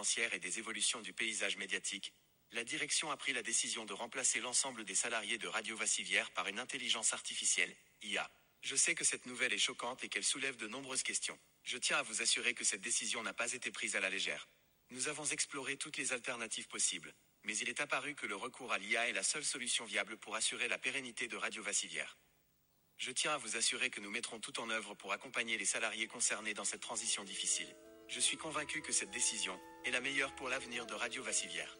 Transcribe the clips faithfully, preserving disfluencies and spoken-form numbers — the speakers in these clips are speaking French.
financière et des évolutions du paysage médiatique, la direction a pris la décision de remplacer l'ensemble des salariés de Radio Vassivière par une intelligence artificielle, I A. Je sais que cette nouvelle est choquante et qu'elle soulève de nombreuses questions. Je tiens à vous assurer que cette décision n'a pas été prise à la légère. Nous avons exploré toutes les alternatives possibles, mais il est apparu que le recours à l'I A est la seule solution viable pour assurer la pérennité de Radio Vassivière. Je tiens à vous assurer que nous mettrons tout en œuvre pour accompagner les salariés concernés dans cette transition difficile. Je suis convaincu que cette décision est la meilleure pour l'avenir de Radio Vassivière.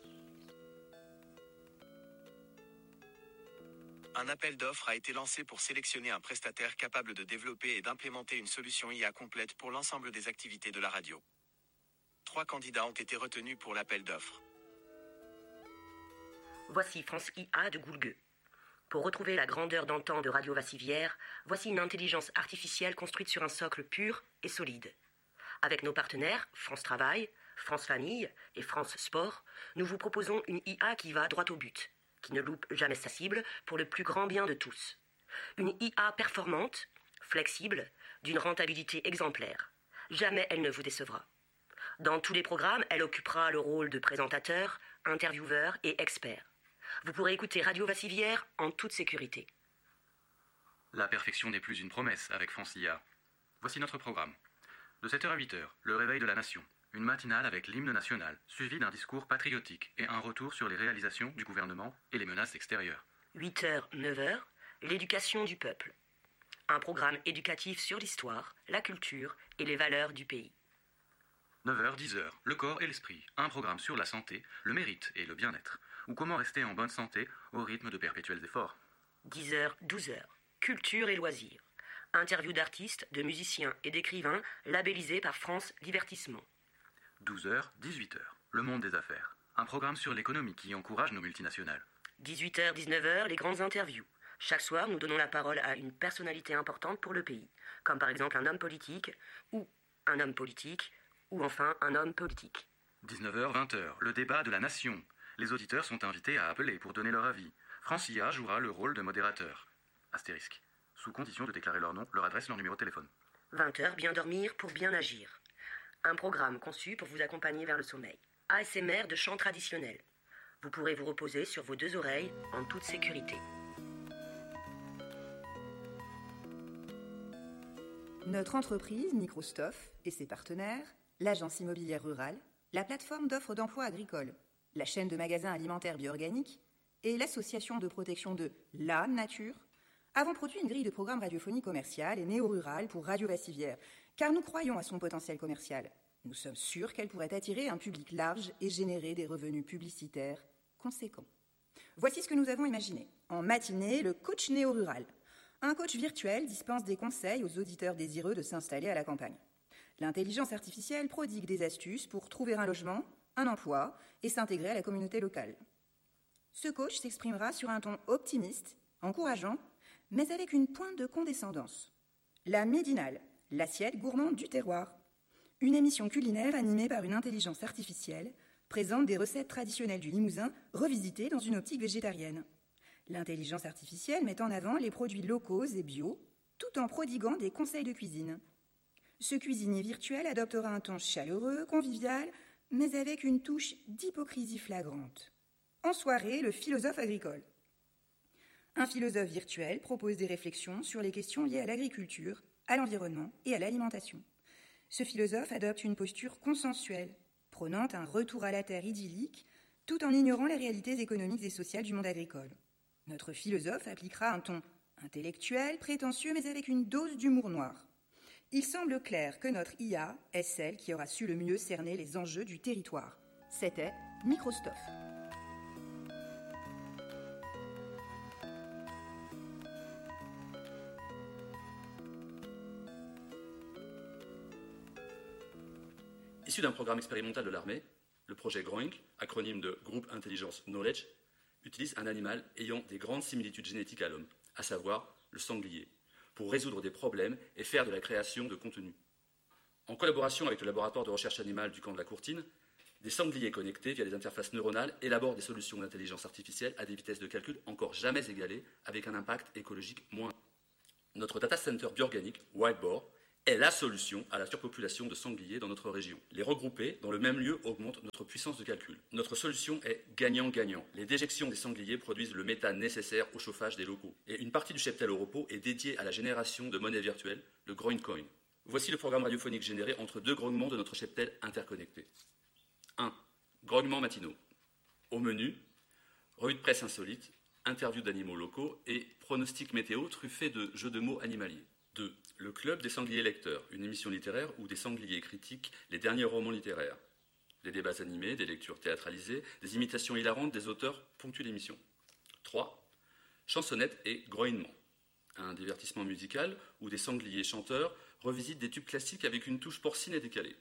Un appel d'offres a été lancé pour sélectionner un prestataire capable de développer et d'implémenter une solution I A complète pour l'ensemble des activités de la radio. Trois candidats ont été retenus pour l'appel d'offres. Voici France I A de Goulgueux. Pour retrouver la grandeur d'antan de Radio Vassivière, voici une intelligence artificielle construite sur un socle pur et solide. Avec nos partenaires, France Travail, France Famille et France Sport, nous vous proposons une I A qui va droit au but, qui ne loupe jamais sa cible pour le plus grand bien de tous. Une I A performante, flexible, d'une rentabilité exemplaire. Jamais elle ne vous décevra. Dans tous les programmes, elle occupera le rôle de présentateur, intervieweur et expert. Vous pourrez écouter Radio Vassivière en toute sécurité. La perfection n'est plus une promesse avec France I A. Voici notre programme. De sept heures à huit heures, le réveil de la nation. Une matinale avec l'hymne national, suivi d'un discours patriotique et un retour sur les réalisations du gouvernement et les menaces extérieures. huit heures, neuf heures, l'éducation du peuple. Un programme éducatif sur l'histoire, la culture et les valeurs du pays. neuf heures, dix heures, le corps et l'esprit. Un programme sur la santé, le mérite et le bien-être. Ou comment rester en bonne santé au rythme de perpétuels efforts. dix heures, douze heures, culture et loisirs. Interview d'artistes, de musiciens et d'écrivains labellisés par France Divertissement. douze heures, dix-huit heures, le monde des affaires. Un programme sur l'économie qui encourage nos multinationales. dix-huit heures, dix-neuf heures, les grandes interviews. Chaque soir, nous donnons la parole à une personnalité importante pour le pays, comme par exemple un homme politique, ou un homme politique, ou enfin un homme politique. dix-neuf heures, vingt heures, le débat de la nation. Les auditeurs sont invités à appeler pour donner leur avis. France I A jouera le rôle de modérateur. Astérisque. Sous condition de déclarer leur nom, leur adresse, leur numéro de téléphone. vingt heures, bien dormir pour bien agir. Un programme conçu pour vous accompagner vers le sommeil. A S M R de chant traditionnel. Vous pourrez vous reposer sur vos deux oreilles en toute sécurité. Notre entreprise, Microstoff, et ses partenaires, l'agence immobilière rurale, la plateforme d'offres d'emploi agricole, la chaîne de magasins alimentaires bio-organiques et l'association de protection de la nature, avons produit une grille de programmes radiophonies commerciales et néo-rurales pour Radio Vassivière, car nous croyons à son potentiel commercial. Nous sommes sûrs qu'elle pourrait attirer un public large et générer des revenus publicitaires conséquents. Voici ce que nous avons imaginé. En matinée, le coach néo-rural. Un coach virtuel dispense des conseils aux auditeurs désireux de s'installer à la campagne. L'intelligence artificielle prodigue des astuces pour trouver un logement, un emploi et s'intégrer à la communauté locale. Ce coach s'exprimera sur un ton optimiste, encourageant, mais avec une pointe de condescendance. La Médinale, l'assiette gourmande du terroir. Une émission culinaire animée par une intelligence artificielle présente des recettes traditionnelles du Limousin revisitées dans une optique végétarienne. L'intelligence artificielle met en avant les produits locaux et bio, tout en prodiguant des conseils de cuisine. Ce cuisinier virtuel adoptera un ton chaleureux, convivial, mais avec une touche d'hypocrisie flagrante. En soirée, le philosophe agricole. Un philosophe virtuel propose des réflexions sur les questions liées à l'agriculture, à l'environnement et à l'alimentation. Ce philosophe adopte une posture consensuelle, prônant un retour à la terre idyllique, tout en ignorant les réalités économiques et sociales du monde agricole. Notre philosophe appliquera un ton intellectuel, prétentieux, mais avec une dose d'humour noir. Il semble clair que notre I A est celle qui aura su le mieux cerner les enjeux du territoire. C'était Microstoff. Issu d'un programme expérimental de l'armée, le projet GROINC, acronyme de Group Intelligence Knowledge, utilise un animal ayant des grandes similitudes génétiques à l'homme, à savoir le sanglier, pour résoudre des problèmes et faire de la création de contenu. En collaboration avec le laboratoire de recherche animale du camp de la Courtine, des sangliers connectés via des interfaces neuronales élaborent des solutions d'intelligence artificielle à des vitesses de calcul encore jamais égalées, avec un impact écologique moindre. Notre data center bioorganique, Whiteboard, est la solution à la surpopulation de sangliers dans notre région. Les regrouper dans le même lieu augmente notre puissance de calcul. Notre solution est gagnant-gagnant. Les déjections des sangliers produisent le méthane nécessaire au chauffage des locaux. Et une partie du cheptel au repos est dédiée à la génération de monnaie virtuelle, le Groincoin. Voici le programme radiophonique généré entre deux grognements de notre cheptel interconnecté. un. Grognements matinaux. Au menu, revue de presse insolite, interviews d'animaux locaux et pronostics météo truffés de jeux de mots animaliers. deux. Le Club des sangliers lecteurs, une émission littéraire où des sangliers critiquent les derniers romans littéraires. Des débats animés, des lectures théâtralisées, des imitations hilarantes des auteurs ponctuent l'émission. trois. Chansonnettes et grognements. Un divertissement musical où des sangliers chanteurs revisitent des tubes classiques avec une touche porcine et décalée.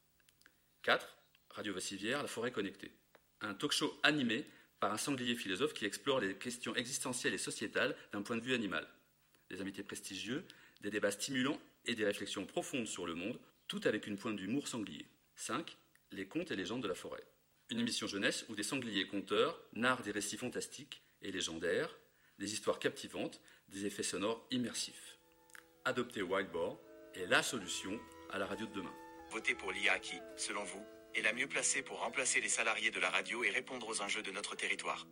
quatre. Radio Vassivière, la forêt connectée. Un talk-show animé par un sanglier philosophe qui explore les questions existentielles et sociétales d'un point de vue animal. Des invités prestigieux, des débats stimulants et des réflexions profondes sur le monde, tout avec une pointe d'humour sanglier. cinq. Les contes et légendes de la forêt. Une émission jeunesse où des sangliers conteurs narrent des récits fantastiques et légendaires, des histoires captivantes, des effets sonores immersifs. Adopter Whiteboard est la solution à la radio de demain. Votez pour l'I A qui, selon vous, est la mieux placée pour remplacer les salariés de la radio et répondre aux enjeux de notre territoire.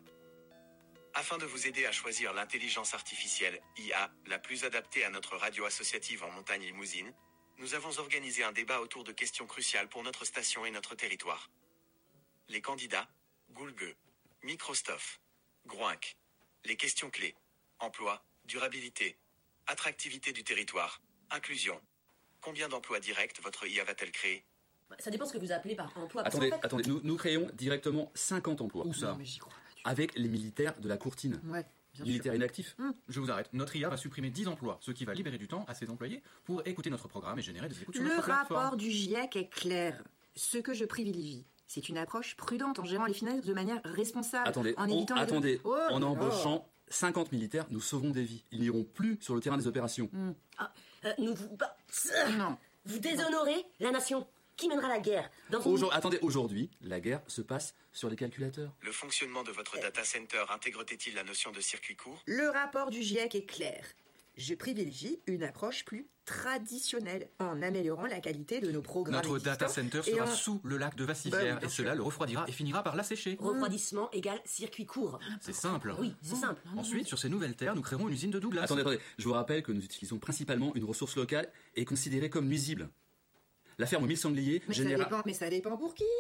Afin de vous aider à choisir l'intelligence artificielle, I A, la plus adaptée à notre radio associative en montagne limousine, nous avons organisé un débat autour de questions cruciales pour notre station et notre territoire. Les candidats, Goulgueux, Microstoff, Groinc. Les questions clés, emploi, durabilité, attractivité du territoire, inclusion. Combien d'emplois directs votre I A va-t-elle créer ? Ça dépend ce que vous appelez par emploi. Attendez, Parce qu'en fait- attendez, nous, nous créons directement cinquante emplois. Où ça Non, mais j'y crois pas du tout. Avec les militaires de la courtine. Ouais, bien Militaires inactifs. Je vous arrête. Notre I A va supprimer dix emplois, ce qui va libérer du temps à ses employés pour écouter notre programme et générer des écoutes sur Le notre plateforme. rapport du GIEC est clair. Ce que je privilégie, c'est une approche prudente en gérant les finances de manière responsable. Attendez, en on, évitant les- attendez. Oh, en oh. embauchant cinquante militaires, nous sauvons des vies. Ils n'iront plus sur le terrain des opérations. Euh, nous vous... bah, Non. vous déshonorez la nation. Qui mènera la guerre dans une... Aujourd- Attendez, aujourd'hui, la guerre se passe sur les calculateurs. Le fonctionnement de votre data center intègre-t-il la notion de circuit court ? Le rapport du GIEC est clair. Je privilégie une approche plus traditionnelle en améliorant la qualité de nos programmes Notre data existants center et sera en- sous le lac de Bah Vassivière oui, bien et cela sûr. le refroidira et finira par l'assécher. Refroidissement égale circuit court. C'est simple. Oui, c'est simple. Ensuite, sur ces nouvelles terres, nous créerons une usine de Douglas. Attendez, attendez. Je vous rappelle que nous utilisons principalement une ressource locale et considérée comme nuisible. La ferme aux mille sangliers Mais, ça généra... dépend, mais ça dépend pour qui.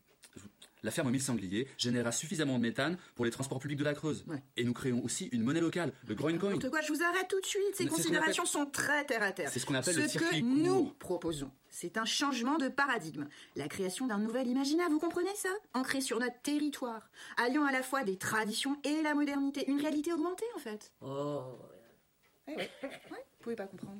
La ferme aux mille sangliers généra suffisamment de méthane pour les transports publics de la Creuse. Ouais. Et nous créons aussi une monnaie locale, le Groincoin. N'importe quoi, je vous arrête tout de suite. Ces Mais c'est ce qu'on considérations sont très terre à terre. C'est ce qu'on appelle ce le circuit que court. nous proposons, c'est un changement de paradigme. La création d'un nouvel imaginaire, vous comprenez ça ? Ancré sur notre territoire. Alliant à la fois des traditions et la modernité. Une réalité augmentée, en fait. Oh... Ouais, ouais. Ouais, vous pouvez pas comprendre.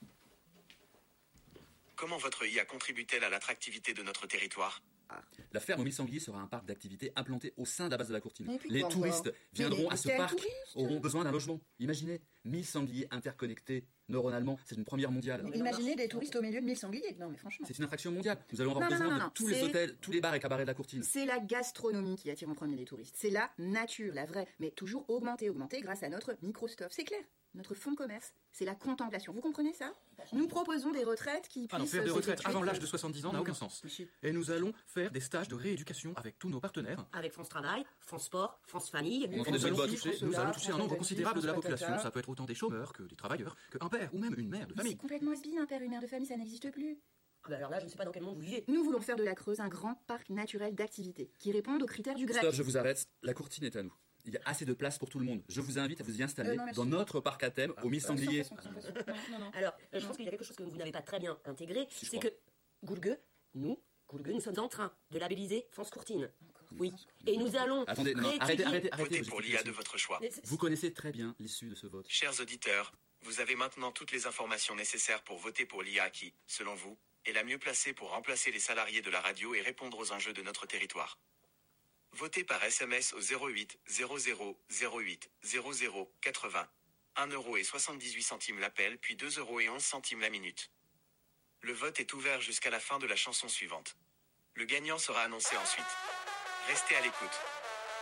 Comment votre I A contribue-t-elle à l'attractivité de notre territoire ? La ferme aux mille sangliers sera un parc d'activités implanté au sein de la base de la courtine. Et puis Les quoi touristes encore viendront Mais à les- ce les parc, touristes auront besoin d'un logement. Imaginez, mille sangliers interconnectés neuronalement, c'est une première mondiale. Imaginez des touristes au milieu de mille sangliers. Non, mais franchement. C'est une attraction mondiale. Nous allons avoir Non, non, besoin non, de non, tous les c'est- hôtels, tous les bars et cabarets de la courtine. C'est la gastronomie qui attire en premier les touristes. C'est la nature, la vraie, mais toujours augmentée, augmentée grâce à notre Microstoff. C'est clair. Notre fonds de commerce, c'est la contemplation. Vous comprenez ça ? Nous proposons des retraites qui Ah non, puissent... faire des se retraites effectuer- avant l'âge de soixante-dix ans n'a aucun sens. Monsieur. Et nous allons faire des stages de rééducation avec tous nos partenaires. Avec France Travail, France Sport, France Famille... On entend Nous des allons, belles toucher, bottes. nous allons toucher un nombre France considérable de la Patata. population. Ça peut être autant des chômeurs que des travailleurs, qu'un père ou même une mère de Mais c'est famille. complètement has-been, un père et une mère de famille, ça n'existe plus. Ah bah alors là, je ne sais pas dans quel monde vous vivez. Nous voulons faire de la Creuse un grand parc naturel d'activités qui répondent aux critères du grec. Stop, je vous arrête. La courtine est à nous. Il y a assez de place pour tout le monde. Je vous invite à vous y installer Euh, non, merci. dans notre parc à thème aux mille sangliers. Sans façon, sans façon. Non, non, non. Alors, euh, je pense qu'il y a quelque chose que vous n'avez pas très bien intégré, Si, je c'est crois. que Goulgueux, nous, Goulgueux, nous sommes en train de labelliser France Courtine. Encore. Oui. Et nous allons... Attendez, non, réétudier- arrêtez, arrêtez, arrêtez. Votez vos pour l'I A de gesticulations. votre choix. Mais c'est- Vous connaissez très bien l'issue de ce vote. Chers auditeurs, vous avez maintenant toutes les informations nécessaires pour voter pour l'I A qui, selon vous, est la mieux placée pour remplacer les salariés de la radio et répondre aux enjeux de notre territoire. Votez par S M S au zéro huit zéro zéro zéro huit zéro zéro quatre-vingts, un euro et soixante-dix-huit centimes l'appel puis deux euros et onze centimes la minute. Le vote est ouvert jusqu'à la fin de la chanson suivante. Le gagnant sera annoncé ensuite. Restez à l'écoute.